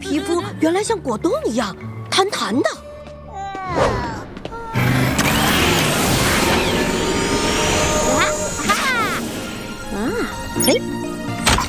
皮肤原来像果冻一样弹弹的。 嘿。